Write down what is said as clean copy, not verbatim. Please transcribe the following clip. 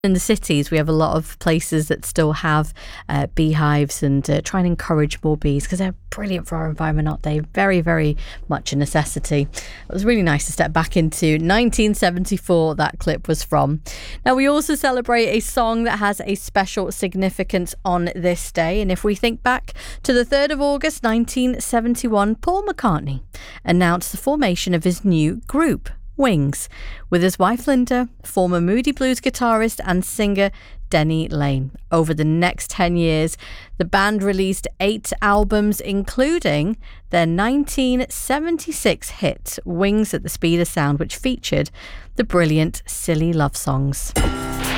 In the cities, we have a lot of places that still have beehives and try and encourage more bees because they're brilliant for our environment, aren't they? Very, very much a necessity. It was really nice to step back into 1974, that clip was from. Now, we also celebrate a song that has a special significance on this day. And if we think back to the 3rd of August 1971, Paul McCartney announced the formation of his new group, Wings, with his wife Linda, former Moody Blues guitarist and singer Denny Laine. Over the next 10 years, the band released 8 albums, including their 1976 hit, Wings at the Speed of Sound, which featured the brilliant Silly Love Songs.